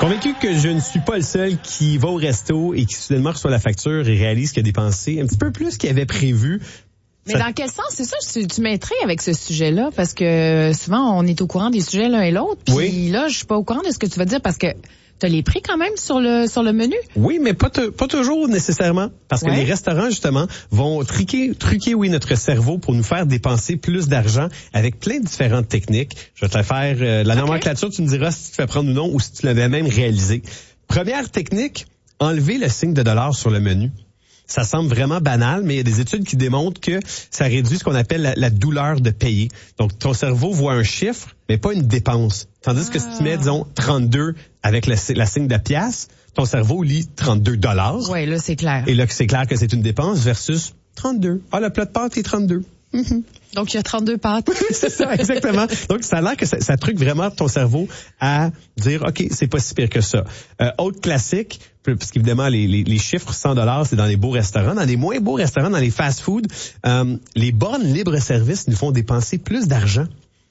Convaincu que je ne suis pas le seul qui va au resto et qui soudainement reçoit la facture et réalise qu'il a dépensé un petit peu plus qu'il avait prévu. Mais dans quel sens? C'est ça, tu m'intrigues avec ce sujet-là, parce que souvent, on est au courant des sujets l'un et l'autre, puis là, je suis pas au courant de ce que tu vas dire, parce que t'as les prix quand même sur le menu? Oui, mais pas toujours nécessairement, parce que les restaurants, justement, vont truquer, notre cerveau pour nous faire dépenser plus d'argent avec plein de différentes techniques. Je vais te la faire, la nomenclature, tu me diras si tu te fais prendre ou non, ou si tu l'avais même réalisé. Première technique, enlever le signe de dollar sur le menu. Ça semble vraiment banal, mais il y a des études qui démontrent que ça réduit ce qu'on appelle la douleur de payer. Donc, ton cerveau voit un chiffre, mais pas une dépense. Tandis que si tu mets, disons, 32 avec la signe de pièce, ton cerveau lit 32 $. Oui, là, c'est clair. Et là, c'est clair que c'est une dépense versus 32. Ah, le plat de pâtes est 32. Donc, il y a 32 pâtes. C'est ça, exactement. Donc, ça a l'air que ça truque vraiment ton cerveau à dire, OK, c'est pas si pire que ça. Autre classique, parce qu'évidemment, les chiffres 100 $, c'est dans les beaux restaurants. Dans les moins beaux restaurants, dans les fast-food, les bornes libre-service nous font dépenser plus d'argent.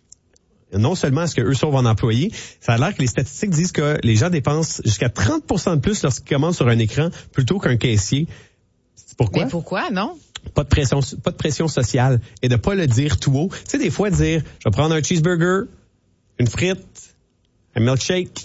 Non seulement est-ce qu'eux sauvent en employés, ça a l'air que les statistiques disent que les gens dépensent jusqu'à 30% de plus lorsqu'ils commandent sur un écran plutôt qu'un caissier. Pourquoi? Mais pourquoi, non? Pas de pression sociale et de pas le dire tout haut. Tu sais, des fois, dire, je vais prendre un cheeseburger, une frite, un milkshake,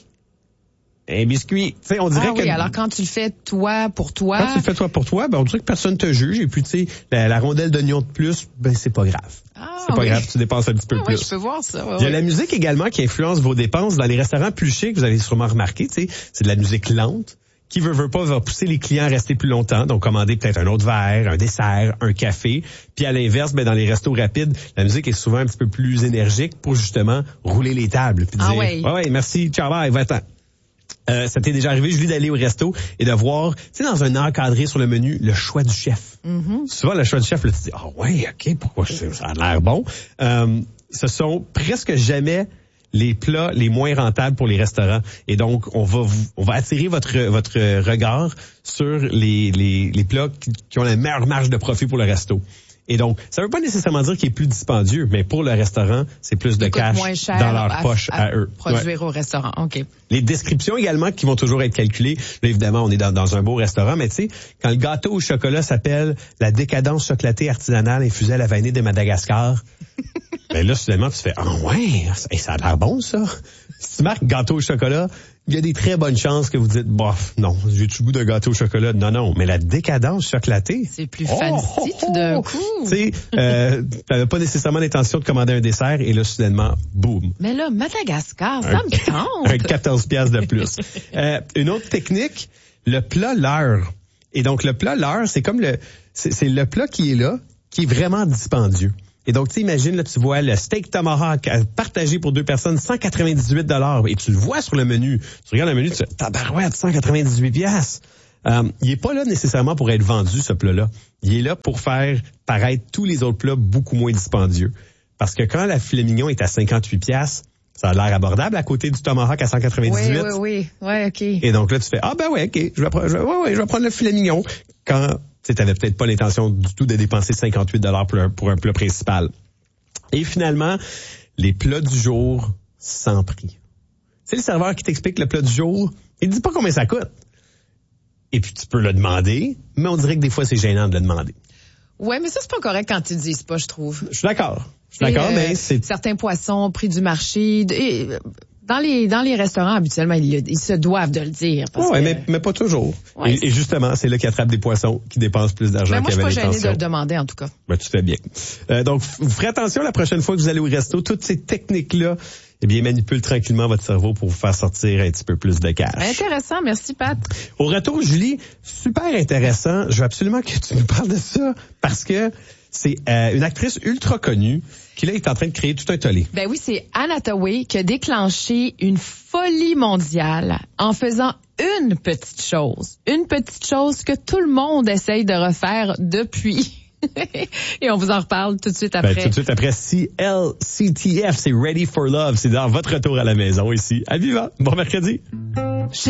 un biscuit. Tu sais, on dirait que... oui, alors quand tu le fais toi pour toi... Quand tu le fais toi pour toi, ben, on dirait que personne te juge. Et puis, tu sais, la rondelle d'oignon de plus, ben, c'est pas grave. C'est pas grave, tu dépenses un petit peu plus. Oui, je peux voir ça. Il y a la musique également qui influence vos dépenses. Dans les restaurants plus chics, vous avez sûrement remarqué, tu sais, c'est de la musique lente. Qui veut pas va pousser les clients à rester plus longtemps, donc commander peut-être un autre verre, un dessert, un café. Puis à l'inverse, ben dans les restos rapides, la musique est souvent un petit peu plus énergique pour justement rouler les tables puis dire ouais, merci, ciao, bye, va-t'en. Ça t'est déjà arrivé, Julie, d'aller au resto et de voir, tu sais, dans un encadré sur le menu, le choix du chef. Souvent, le choix du chef, là, tu te dis, OK, pourquoi ça a l'air bon. Ce sont presque jamais les plats les moins rentables pour les restaurants. Et donc, on va attirer votre regard sur les plats qui ont la meilleure marge de profit pour le resto. Et donc, ça veut pas nécessairement dire qu'il est plus dispendieux, mais pour le restaurant, c'est plus de cash dans leur poche à eux. Produire au restaurant, OK. Les descriptions également qui vont toujours être calculées. Là, évidemment, on est dans un beau restaurant, mais tu sais, quand le gâteau au chocolat s'appelle la décadence chocolatée artisanale infusée à la vanille de Madagascar, ben là, soudainement, tu fais, ça a l'air bon, ça. Si tu marques gâteau au chocolat, il y a des très bonnes chances que vous dites, bof, non, j'ai-tu le goût de gâteau au chocolat? Non, mais la décadence chocolatée. C'est plus fancy tout d'un coup. Tu sais, t'avais pas nécessairement l'intention de commander un dessert et là, soudainement, boum. Mais là, Madagascar, ça me tente. Un 14 piastres de plus. Une autre technique, le plat leurre. Et donc, le plat leurre, c'est comme c'est le plat qui est là, qui est vraiment dispendieux. Et donc, tu imagines, là, tu vois le steak tomahawk partagé pour 2 personnes, 198 $. Et tu le vois sur le menu. Tu regardes le menu, tu fais, tabarouette, 198 piastres. Il est pas là nécessairement pour être vendu, ce plat-là. Il est là pour faire paraître tous les autres plats beaucoup moins dispendieux. Parce que quand la filet mignon est à 58 piastres, ça a l'air abordable à côté du tomahawk à 198. Oui, OK. Et donc là, tu fais, OK, je vais prendre le filet mignon. Quand tu n'avais peut-être pas l'intention du tout de dépenser 58 $ pour un plat principal. Et finalement, les plats du jour sans prix. C'est le serveur qui t'explique le plat du jour, il ne dit pas combien ça coûte. Et puis tu peux le demander, mais on dirait que des fois c'est gênant de le demander. Ouais, mais ça c'est pas correct quand tu le dis pas, je trouve. Je suis d'accord, mais c'est... Certains poissons, prix du marché... Dans les restaurants, habituellement, ils se doivent de le dire. Oui, mais pas toujours. Ouais, et justement, c'est là qu'ils attrapent des poissons qui dépensent plus d'argent qu'ils avaient l'intention. Moi, je suis pas gênée de le demander, en tout cas. Ben, tu fais bien. Donc, vous ferez attention la prochaine fois que vous allez au resto. Toutes ces techniques-là, manipulent tranquillement votre cerveau pour vous faire sortir un petit peu plus de cash. Intéressant. Merci, Pat. Au retour, Julie, super intéressant. Je veux absolument que tu nous parles de ça parce que c'est une actrice ultra connue qui là est en train de créer tout un tollé. Ben oui, c'est Anne Hathaway qui a déclenché une folie mondiale en faisant une petite chose que tout le monde essaye de refaire depuis. Et on vous en reparle tout de suite après. Tout de suite après CLCTF, c'est Ready for Love. C'est dans votre retour à la maison ici à Viva. Bon mercredi.